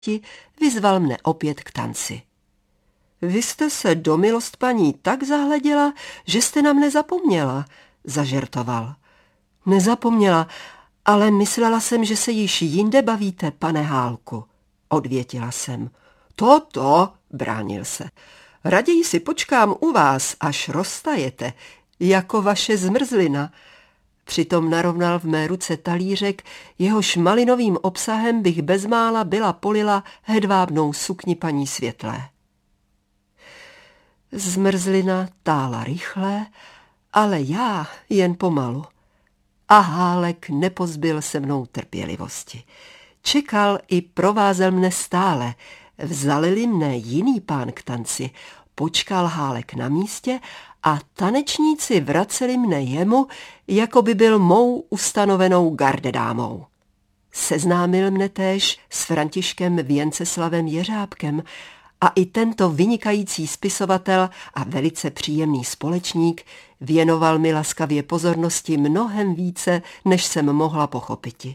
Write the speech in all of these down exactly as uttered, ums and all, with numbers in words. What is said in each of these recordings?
vyzval mne opět k tanci. Vy jste se do milost paní tak zahleděla, že jste na mne zapomněla, zažertoval. Nezapomněla, ale myslela jsem, že se již jinde bavíte, pane Hálku, odvětila jsem. To, to, bránil se. Raději si počkám u vás, až roztajete, jako vaše zmrzlina. Přitom narovnal v mé ruce talířek, jehož malinovým obsahem bych bezmála byla polila hedvábnou sukni paní Světlé. Zmrzlina tála rychle, ale já jen pomalu. A Hálek nepozbyl se mnou trpělivosti. Čekal i provázel mne stále. Vzalili mne jiný pán k tanci, počkal Hálek na místě a tanečníci vraceli mne jemu, jako by byl mou ustanovenou gardedámou. Seznámil mne též s Františkem Věnceslavem Jeřábkem a i tento vynikající spisovatel a velice příjemný společník věnoval mi laskavě pozornosti mnohem více, než jsem mohla pochopiti.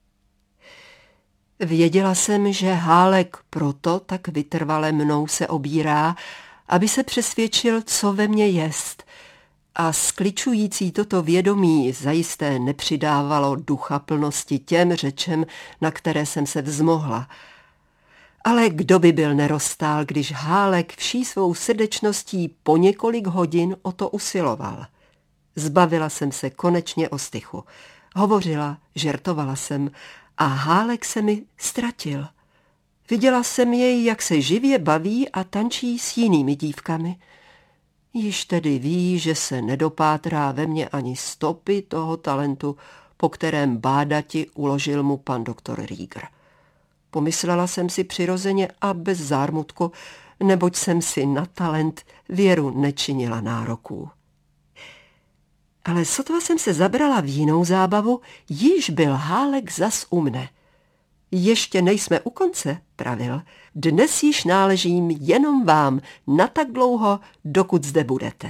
Věděla jsem, že Hálek proto tak vytrvale mnou se obírá, aby se přesvědčil, co ve mně jest, a skličující toto vědomí zajisté nepřidávalo ducha plnosti těm řečem, na které jsem se vzmohla. Ale kdo by byl neroztál, když Hálek vší svou srdečností po několik hodin o to usiloval. Zbavila jsem se konečně ostychu. Hovořila, žertovala jsem a Hálek se mi ztratil. Viděla jsem jej, jak se živě baví a tančí s jinými dívkami. Již tedy ví, že se nedopátrá ve mně ani stopy toho talentu, po kterém bádati uložil mu pan doktor Rieger. Pomyslela jsem si přirozeně a bez zármutku, neboť jsem si na talent věru nečinila nároků. Ale sotva jsem se zabrala v jinou zábavu, již byl Hálek zas u mne. Ještě nejsme u konce, pravil, dnes již náležím jenom vám na tak dlouho, dokud zde budete.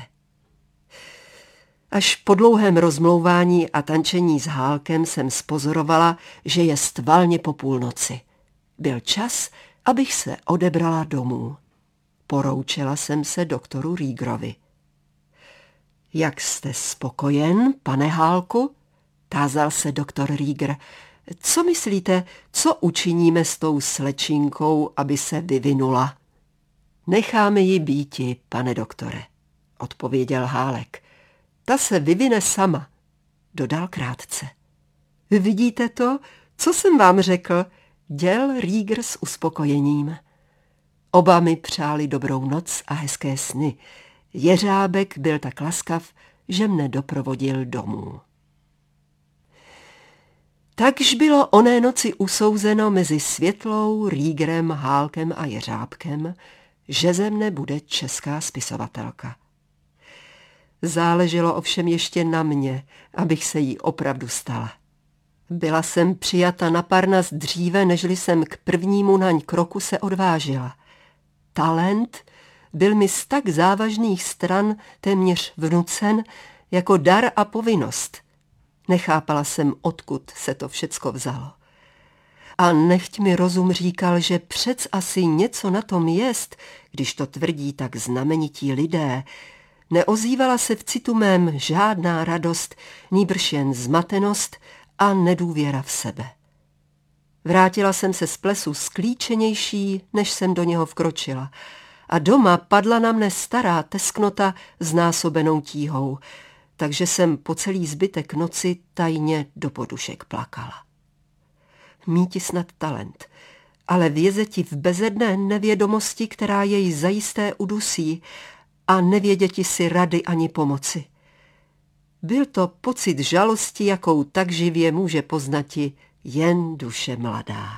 Až po dlouhém rozmlouvání a tančení s Hálkem jsem spozorovala, že je stvalně po půlnoci. Byl čas, abych se odebrala domů. Poroučela jsem se doktoru Riegerovi. Jak jste spokojen, pane Hálku? Tázal se doktor Rieger. Co myslíte, co učiníme s tou slečinkou, aby se vyvinula? Necháme ji býti, pane doktore, odpověděl Hálek. Ta se vyvine sama, dodal krátce. Vidíte to, co jsem vám řekl, děl Rieger s uspokojením. Oba mi přáli dobrou noc a hezké sny. Jeřábek byl tak laskav, že mne doprovodil domů. Takž bylo oné noci usouzeno mezi Světlou, Riegerem, Hálkem a Jeřábkem, že ze mne bude česká spisovatelka. Záleželo ovšem ještě na mě, abych se jí opravdu stala. Byla jsem přijata na Parnas dříve, nežli jsem k prvnímu naň kroku se odvážila. Talent byl mi z tak závažných stran téměř vnucen jako dar a povinnost. Nechápala jsem, odkud se to všecko vzalo. A nechť mi rozum říkal, že přec asi něco na tom jest, když to tvrdí tak znamenití lidé. Neozývala se v citu mém žádná radost, nýbrž jen zmatenost a nedůvěra v sebe. Vrátila jsem se z plesu sklíčenější, než jsem do něho vkročila, a doma padla na mne stará tesknota znásobenou tíhou, takže jsem po celý zbytek noci tajně do podušek plakala. Míti snad talent, ale vězeti v bezedné nevědomosti, která jej zajisté udusí, a nevěděti si rady ani pomoci. Byl to pocit žalosti, jakou tak živě může poznati jen duše mladá.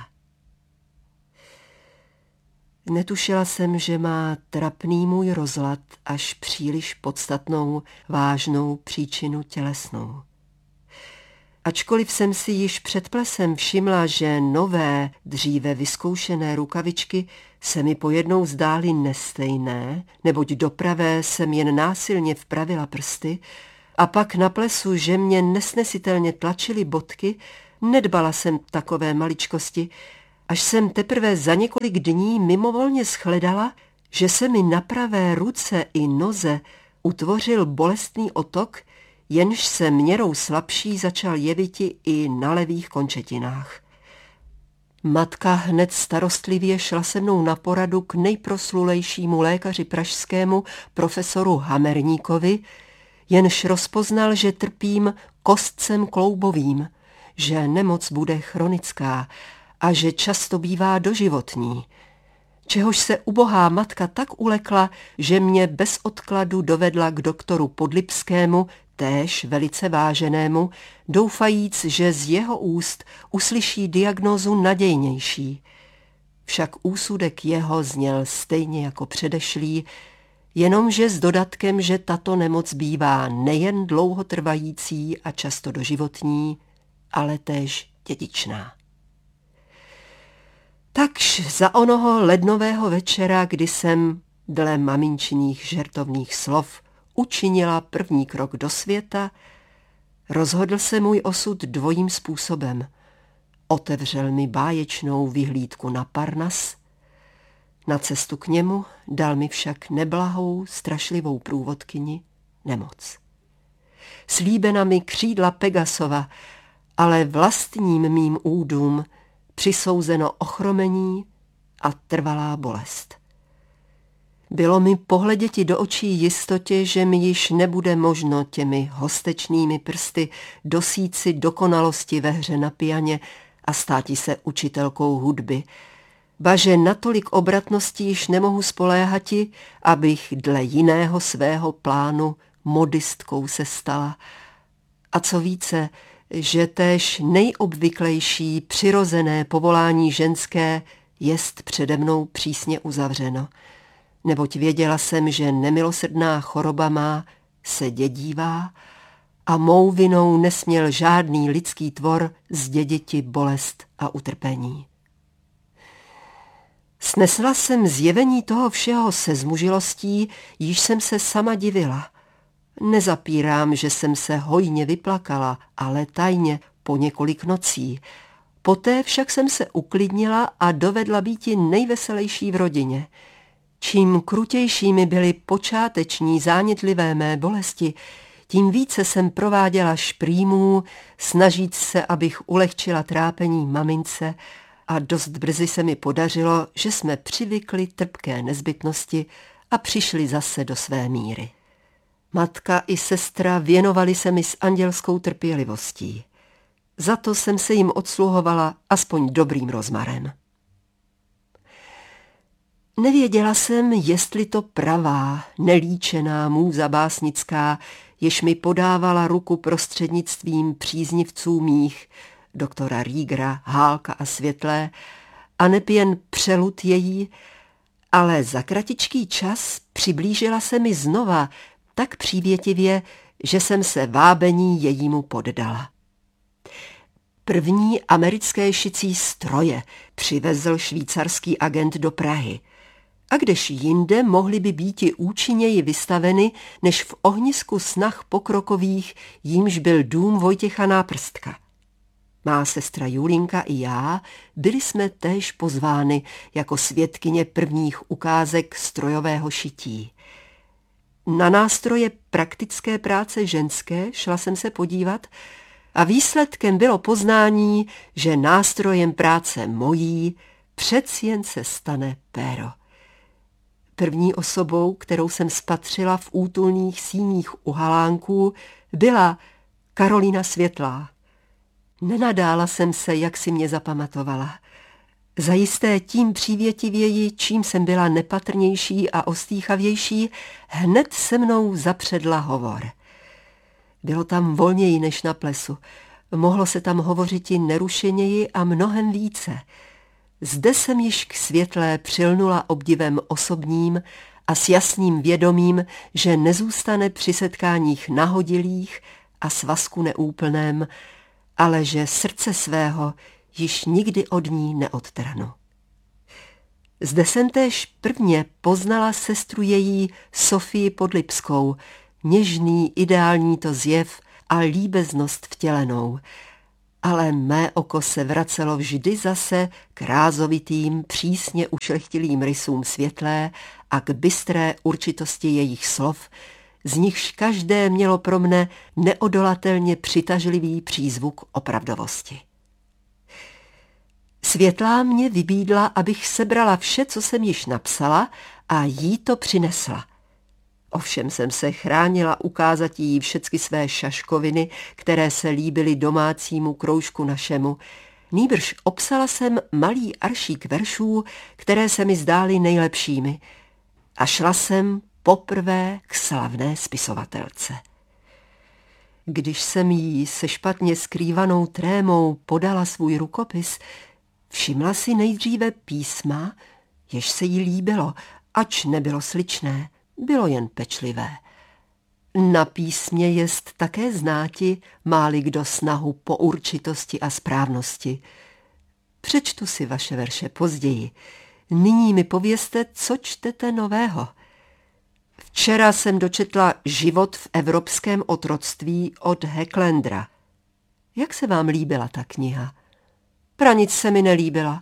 Netušila jsem, že má trapný můj rozlad až příliš podstatnou, vážnou příčinu tělesnou. Ačkoliv jsem si již před plesem všimla, že nové, dříve vyzkoušené rukavičky se mi pojednou zdály nestejné, neboť do pravé jsem jen násilně vpravila prsty, a pak na plesu, že mě nesnesitelně tlačily bodky, nedbala jsem takové maličkosti až jsem teprve za několik dní mimovolně shledala, že se mi na pravé ruce i noze utvořil bolestný otok, jenž se měrou slabší začal jeviti i na levých končetinách. Matka hned starostlivě šla se mnou na poradu k nejproslulejšímu lékaři pražskému, profesoru Hamerníkovi, jenž rozpoznal, že trpím kostcem kloubovým, že nemoc bude chronická a že často bývá doživotní, čehož se ubohá matka tak ulekla, že mě bez odkladu dovedla k doktoru Podlipskému, též velice váženému, doufajíc, že z jeho úst uslyší diagnózu nadějnější. Však úsudek jeho zněl stejně jako předešlý, jenomže s dodatkem, že tato nemoc bývá nejen dlouhotrvající a často doživotní, ale též dědičná. Takž za onoho lednového večera, kdy jsem, dle maminčiných žertovných slov, učinila první krok do světa, rozhodl se můj osud dvojím způsobem. Otevřel mi báječnou vyhlídku na Parnas, na cestu k němu dal mi však neblahou, strašlivou průvodkyni nemoc. Slíbena mi křídla Pegasova, ale vlastním mým údům přisouzeno ochromení a trvalá bolest. Bylo mi pohleděti do očí jistotě, že mi již nebude možno těmi hostečnými prsty dosít si dokonalosti ve hře na pianě a státi se učitelkou hudby, ba že natolik obratností již nemohu spoléhati, abych dle jiného svého plánu modistkou se stala. A co více, že též nejobvyklejší přirozené povolání ženské jest přede mnou přísně uzavřeno, neboť věděla jsem, že nemilosrdná choroba má se dědívá a mou vinou nesměl žádný lidský tvor zděditi bolest a utrpení. Snesla jsem zjevení toho všeho se zmužilostí, již jsem se sama divila. Nezapírám, že jsem se hojně vyplakala, ale tajně po několik nocí. Poté však jsem se uklidnila a dovedla býti nejveselejší v rodině. Čím krutějšími byly počáteční zánětlivé mé bolesti, tím více jsem prováděla šprýmů, snažíc se, abych ulehčila trápení mamince, a dost brzy se mi podařilo, že jsme přivykli trpké nezbytnosti a přišli zase do své míry. Matka i sestra věnovali se mi s andělskou trpělivostí. Za to jsem se jim odsluhovala aspoň dobrým rozmarem. Nevěděla jsem, jestli to pravá, nelíčená můza básnická, jež mi podávala ruku prostřednictvím příznivců mých, doktora Riegera, Hálka a Světlé, a neb jen přelud její, ale za kratičký čas přiblížila se mi znova tak přívětivě, že jsem se vábení jejímu poddala. První americké šicí stroje přivezl švýcarský agent do Prahy, a kdež jinde mohly by býti účinněji vystaveny, než v ohnisku snah pokrokových, jímž byl dům Vojtěcha Náprstka. Má sestra Julinka i já byli jsme též pozvány jako svědkyně prvních ukázek strojového šití. Na nástroje praktické práce ženské šla jsem se podívat a výsledkem bylo poznání, že nástrojem práce mojí přeci jen se stane péro. První osobou, kterou jsem spatřila v útulných síních u halánků, byla Karolína Světlá. Nenadála jsem se, jak si mě zapamatovala. Zajisté tím přívětivěji, čím jsem byla nepatrnější a ostýchavější, hned se mnou zapředla hovor. Bylo tam volněji než na plesu. Mohlo se tam hovořiti nerušeněji a mnohem více. Zde jsem již k Světlé přilnula obdivem osobním a s jasným vědomím, že nezůstane při setkáních nahodilých a svazku neúplném, ale že srdce svého již nikdy od ní neodtrhnu. Zde jsem též prvně poznala sestru její Sofii Podlipskou, něžný, ideální to zjev a líbeznost vtělenou. ale mé oko se vracelo vždy zase k rázovitým, přísně ušlechtilým rysům Světlé a k bystré určitosti jejich slov, z nichž každé mělo pro mne neodolatelně přitažlivý přízvuk opravdovosti. Světlá mě vybídla, abych sebrala vše, co jsem již napsala, a jí to přinesla. Ovšem jsem se chránila ukázat jí všecky své šaškoviny, které se líbily domácímu kroužku našemu. Nýbrž obsala jsem malý aršík veršů, které se mi zdály nejlepšími, a šla jsem poprvé k slavné spisovatelce. Když jsem jí se špatně skrývanou trémou podala svůj rukopis, všimla si nejdříve písma, jež se jí líbilo, ač nebylo sličné, bylo jen pečlivé. Na písmě jest také znáti, má-li kdo snahu po určitosti a správnosti. Přečtu si vaše verše později. Nyní mi povězte, co čtete nového. Včera jsem dočetla Život v evropském otroctví od Hecklendera. Jak se vám líbila ta kniha? Pranic se mi nelíbila.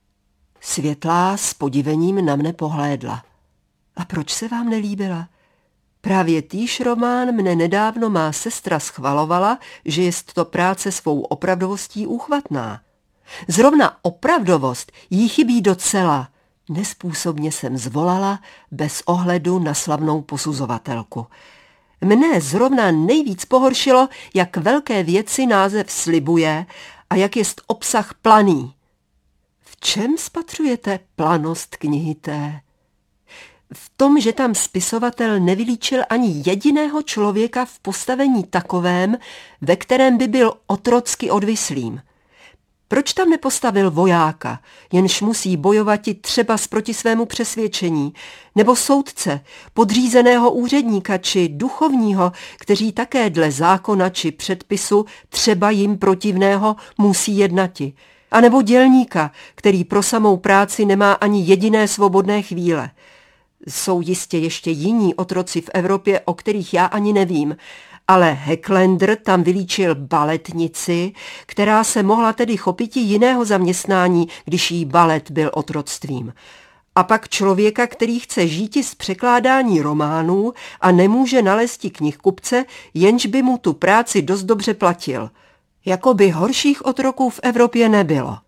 Světlá s podivením na mne pohlédla. A proč se vám nelíbila? Právě týž román mne nedávno má sestra schvalovala, že jest to práce svou opravdovostí úchvatná. Zrovna opravdovost jí chybí docela. Nespůsobně jsem zvolala bez ohledu na slavnou posuzovatelku. Mne zrovna nejvíc pohoršilo, jak velké věci název slibuje a jak jest obsah planý. V čem spatřujete planost knihy té? V tom, že tam spisovatel nevylíčil ani jediného člověka v postavení takovém, ve kterém by byl otrocky odvislým. Proč tam nepostavil vojáka, jenž musí bojovat i třeba proti svému přesvědčení, nebo soudce, podřízeného úředníka či duchovního, kteří také dle zákona či předpisu třeba jim protivného musí jednati, anebo dělníka, který pro samou práci nemá ani jediné svobodné chvíle. Jsou jistě ještě jiní otroci v Evropě, o kterých já ani nevím, ale Hecklender tam vylíčil baletnici, která se mohla tedy chopiti jiného zaměstnání, když jí balet byl otroctvím. A pak člověka, který chce žíti z překládání románů a nemůže nalézti knihkupce, jenž by mu tu práci dost dobře platil. Jakoby horších otroků v Evropě nebylo.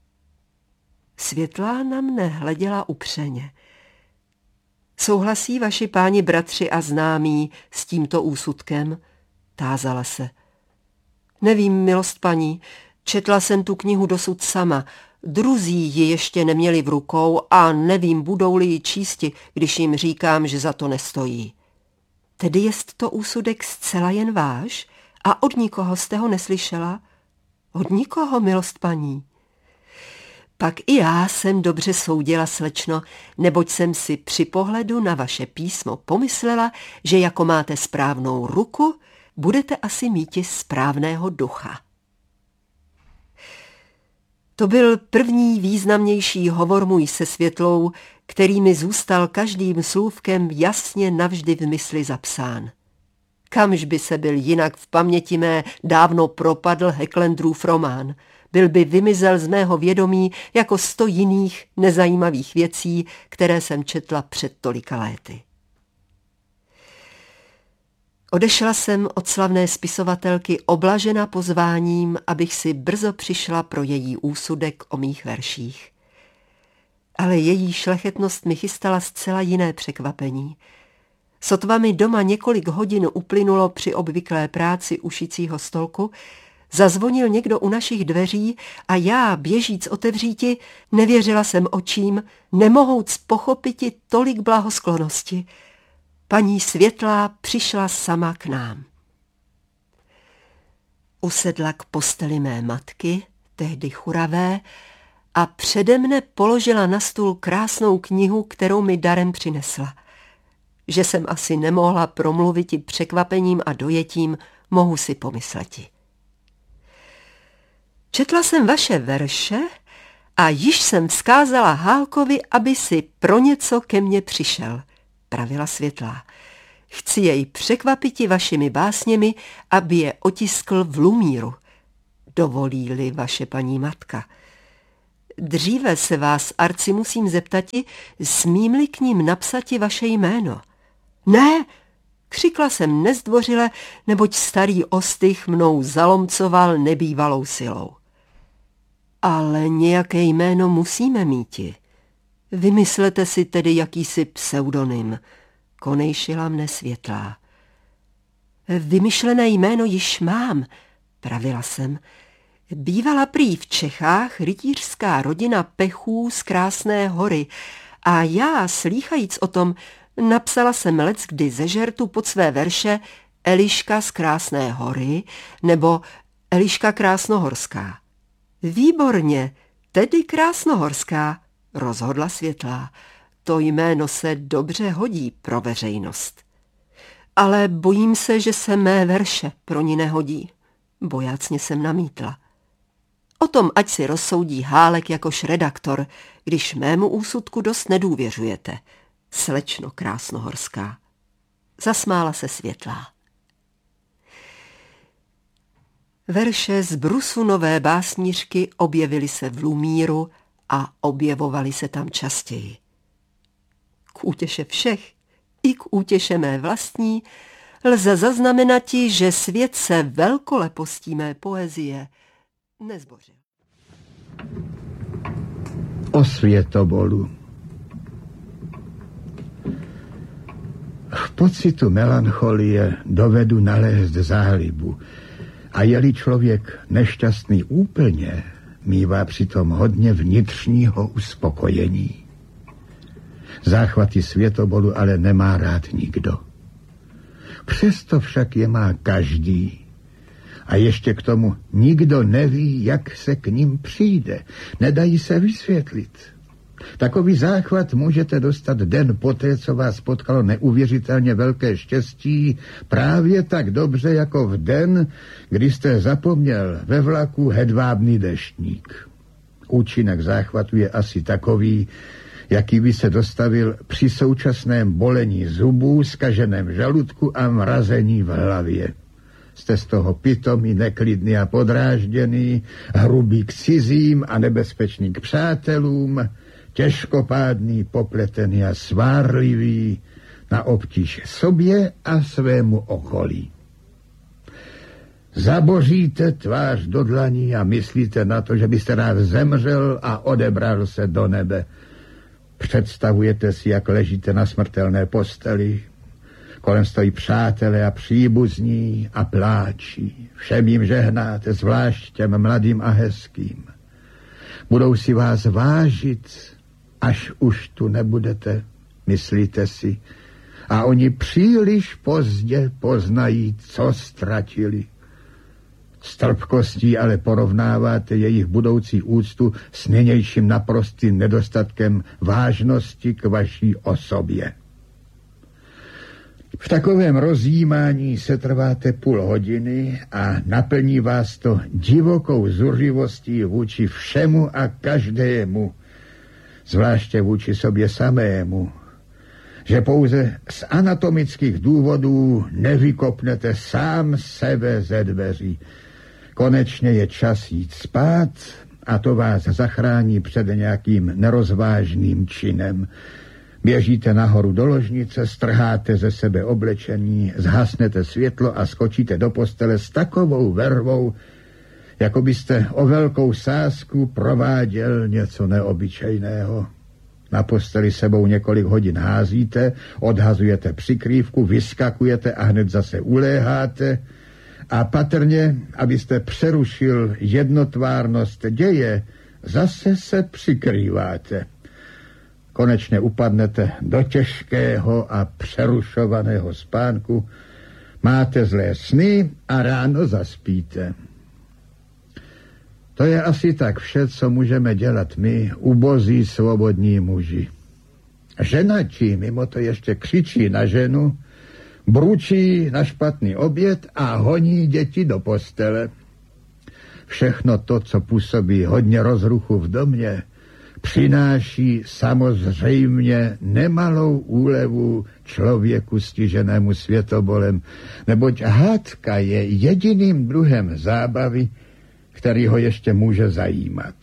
Světlá na mne hleděla upřeně. Souhlasí vaši páni bratři a známí s tímto úsudkem? Tázala se. Nevím, milost paní, četla jsem tu knihu dosud sama, druzí ji ještě neměli v rukou a nevím, budou-li ji čísti, když jim říkám, že za to nestojí. Tedy jest to úsudek zcela jen váš a od nikoho jste ho neslyšela? Od nikoho, milost paní. Pak i já jsem dobře soudila, slečno, neboť jsem si při pohledu na vaše písmo pomyslela, že jako máte správnou ruku, budete asi míti správného ducha. To byl první významnější hovor můj se Světlou, který mi zůstal každým slůvkem jasně navždy v mysli zapsán. Kamž by se byl jinak v paměti mé dávno propadl Hecklenderův román, byl by vymizel z mého vědomí jako sto jiných nezajímavých věcí, které jsem četla před tolika léty. Odešla jsem od slavné spisovatelky oblažena pozváním, abych si brzo přišla pro její úsudek o mých verších. Ale její šlechetnost mi chystala zcela jiné překvapení. Sotva mi doma několik hodin uplynulo při obvyklé práci u šicího stolku, zazvonil někdo u našich dveří a já, běžíc otevříti, nevěřila jsem očím, nemohouc pochopiti tolik blahosklonosti. Paní Světlá přišla sama k nám. Usedla k posteli mé matky, tehdy churavé, a přede mne položila na stůl krásnou knihu, kterou mi darem přinesla. Že jsem asi nemohla promluviti překvapením a dojetím, mohu si pomysleti. Četla jsem vaše verše a již jsem vzkázala Hálkovi, aby si pro něco ke mně přišel, pravila Světlá. Chci jej překvapiti vašimi básněmi, aby je otiskl v Lumíru. dovolí-li vaše paní matka. Dříve se vás, arci, musím zeptati, smím-li k ním napsati vaše jméno. Ne, křikla jsem nezdvořile, neboť starý ostych mnou zalomcoval nebývalou silou. Ale nějaké jméno musíme míti. Vymyslete si tedy jakýsi pseudonym, konejšila mne Světlá. Vymyšlené jméno již mám, pravila jsem. Bývala prý v Čechách rytířská rodina Pechů z Krásné Hory a já, slýchajíc o tom, napsala jsem leckdy ze žertu pod své verše Eliška z Krásné Hory nebo Eliška Krásnohorská. Výborně, tedy Krásnohorská, rozhodla Světlá. To jméno se dobře hodí pro veřejnost. Ale bojím se, že se mé verše pro ní nehodí. Bojácně jsem namítla. O tom ať si rozsoudí Hálek jakož redaktor, když mému úsudku dost nedůvěřujete, slečno Krásnohorská. Zasmála se Světlá. Verše z brusu nové básnířky objevily se v Lumíru a objevovaly se tam častěji. K útěše všech i k útěše mé vlastní lze zaznamenati, že svět se velkolepostí mé poezie nezbořil. O Světobolu. V pocitu melancholie dovedu nalézt zálibu a je-li člověk nešťastný úplně, mívá přitom hodně vnitřního uspokojení. Záchvaty Světobolu ale nemá rád nikdo. Přesto však je má každý. A ještě k tomu nikdo neví, jak se k ním přijde. Nedají se vysvětlit. Takový záchvat můžete dostat den poté, co vás potkalo neuvěřitelně velké štěstí, právě tak dobře jako v den, kdy jste zapomněl ve vlaku hedvábný deštník. Účinek záchvatu je asi takový, jaký by se dostavil při současném bolení zubů, zkaženém žaludku a mrazení v hlavě. Jste z toho pitomý, neklidný a podrážděný, hrubý k cizím a nebezpečný k přátelům, těžkopádný, popletený a svárlivý, na obtíž sobě a svému okolí. Zaboříte tvář do dlaní a myslíte na to, že byste rád zemřel a odebral se do nebe. Představujete si, jak ležíte na smrtelné posteli, kolem stojí přátelé a příbuzní a pláčí. Všem jim žehnáte, zvlášť těm mladým a hezkým. Budou si vás vážit, až už tu nebudete, myslíte si. A oni příliš pozdě poznají, co ztratili. S trpkostí ale porovnáváte jejich budoucí úctu s nynějším naprostým nedostatkem vážnosti k vaší osobě. V takovém rozjímání se trváte půl hodiny a naplní vás to divokou zuřivostí vůči všemu a každému, zvláště vůči sobě samému, že pouze z anatomických důvodů nevykopnete sám sebe ze dveří. Konečně je čas jít spát a to vás zachrání před nějakým nerozvážným činem. Běžíte nahoru do ložnice, strháte ze sebe oblečení, zhasnete světlo a skočíte do postele s takovou vervou, jako byste o velkou sázku prováděl něco neobyčejného. Na posteli sebou několik hodin házíte, odhazujete přikrývku, vyskakujete a hned zase uléháte a patrně, abyste přerušil jednotvárnost děje, zase se přikrýváte. Konečně upadnete do těžkého a přerušovaného spánku, máte zlé sny a ráno zaspíte. To je asi tak vše, co můžeme dělat my, ubozí svobodní muži. Ženatí mimo to ještě křičí na ženu, bručí na špatný oběd a honí děti do postele. Všechno to, co působí hodně rozruchu v domě, přináší samozřejmě nemalou úlevu člověku stiženému světobolem, neboť hádka je jediným druhem zábavy, který ho ještě může zajímat.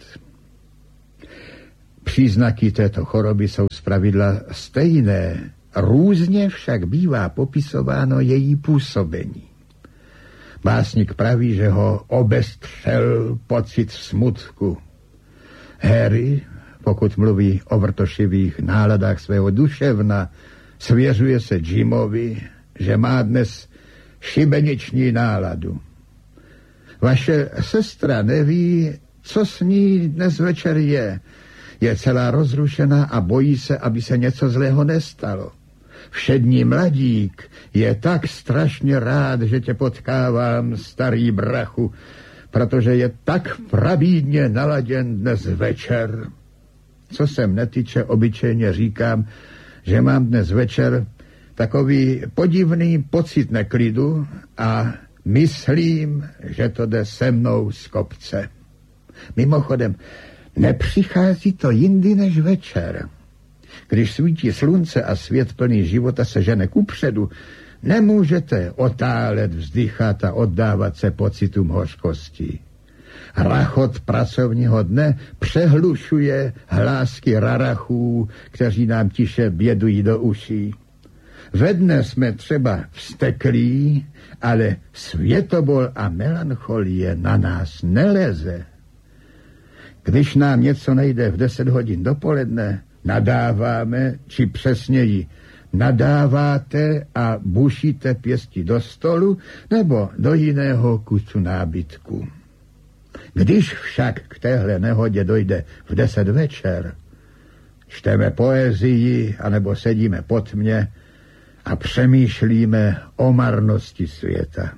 Příznaky této choroby jsou zpravidla stejné, různě však bývá popisováno její působení. Básník praví, že ho obestřel pocit smutku. Harry, pokud mluví o vrtošivých náladách svého duševna, svěřuje se Jimovi, že má dnes šibeniční náladu. Vaše sestra neví, co s ní dnes večer je. Je celá rozrušená a bojí se, aby se něco zlého nestalo. Všední mladík je tak strašně rád, že tě potkávám, starý brachu, protože je tak prabídně naladěn dnes večer. Co se mne týče, obyčejně říkám, že mám dnes večer takový podivný pocit neklidu a myslím, že to jde se mnou z kopce. Mimochodem, nepřichází to jindy než večer. Když svítí slunce a svět plný života se žene kupředu, nemůžete otálet, vzdychat a oddávat se pocitům hořkosti. Rachot pracovního dne přehlušuje hlásky rarachů, kteří nám tiše bědují do uší. Ve dne jsme třeba vzteklí, ale světobol a melancholie na nás neleze. Když nám něco nejde v deset hodin dopoledne, nadáváme, či přesněji nadáváte a bušíte pěstí do stolu nebo do jiného kusu nábytku. Když však k téhle nehodě dojde v deset večer, čteme poezii anebo sedíme po tmě a přemýšlíme o marnosti světa.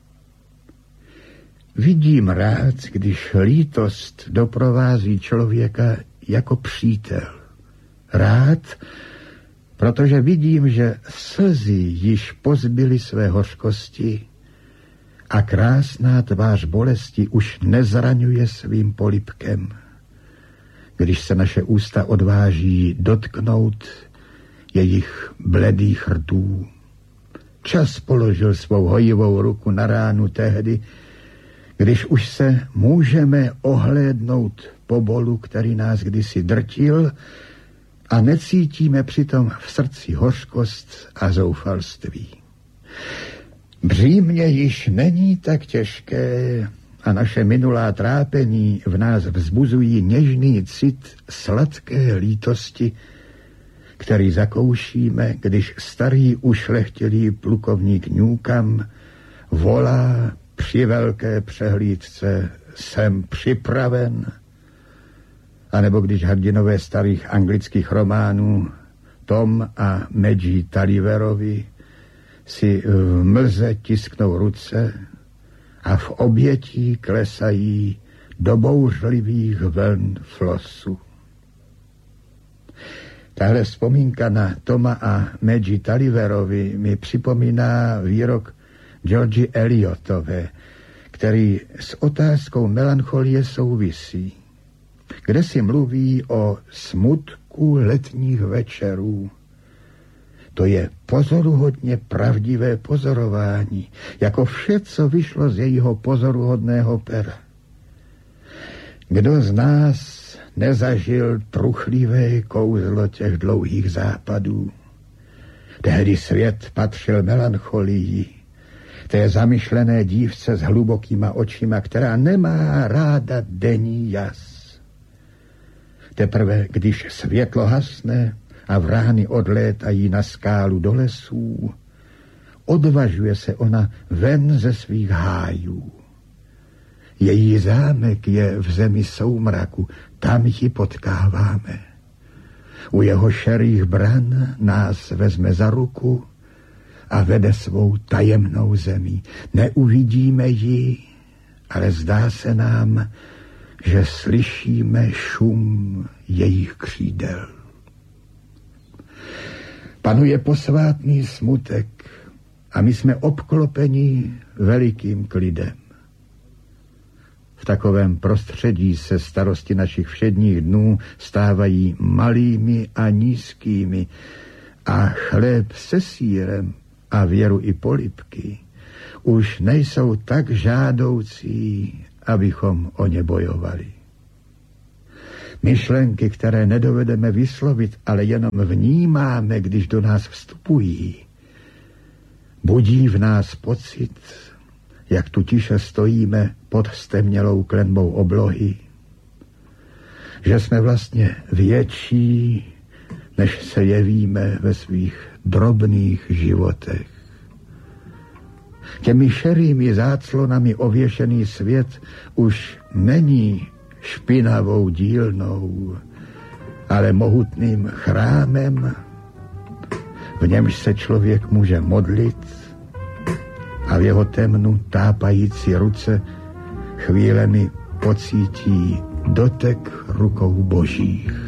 Vidím rád, když lítost doprovází člověka jako přítel. Rád, protože vidím, že slzy již pozbyly své hořkosti a krásná tvář bolesti už nezraňuje svým polibkem. Když se naše ústa odváží dotknout jejich bledých rtů. Čas položil svou hojivou ruku na ránu tehdy, když už se můžeme ohlédnout po bolu, který nás kdysi drtil, a necítíme přitom v srdci hořkost a zoufalství. Břímě již není tak těžké a naše minulá trápení v nás vzbuzují něžný cit sladké lítosti, který zakoušíme, když starý ušlechtilý plukovník Newcomb volá při velké přehlídce jsem připraven, anebo když hrdinové starých anglických románů Tom a Maggie Tulliverovi si v mlze tisknou ruce a v obětí klesají do bouřlivých vln flosu. Tahle vzpomínka na Toma a Maggie Tulliverovi mi připomíná výrok George Eliotové, který s otázkou melancholie souvisí, kde si mluví o smutku letních večerů. To je pozoruhodně pravdivé pozorování, jako vše, co vyšlo z jejího pozoruhodného pera. Kdo z nás nezažil truchlivé kouzlo těch dlouhých západů? Tehdy svět patřil melancholii, té zamyšlené dívce s hlubokýma očima, která nemá ráda denní jas. Teprve, když světlo hasne a vrány odlétají na skálu do lesů, odvažuje se ona ven ze svých hájů. Její zámek je v zemi soumraku, tam ji potkáváme. U jeho šerých bran nás vezme za ruku a vede svou tajemnou zemí. Neuvidíme ji, ale zdá se nám, že slyšíme šum jejich křídel. Panuje posvátný smutek a my jsme obklopeni velikým klidem. V takovém prostředí se starosti našich všedních dnů stávají malými a nízkými a chléb se sýrem a věru i polibky už nejsou tak žádoucí abychom o ně bojovali. Myšlenky, které nedovedeme vyslovit, ale jenom vnímáme, když do nás vstupují, budí v nás pocit, jak tu tiše stojíme pod stemnělou klenbou oblohy, že jsme vlastně větší, než se jevíme ve svých drobných životech. Těmi šerými záclonami ověšený svět už není špinavou dílnou, ale mohutným chrámem, v němž se člověk může modlit a v jeho temnu tápající ruce chvílemi pocítí dotek rukou božích.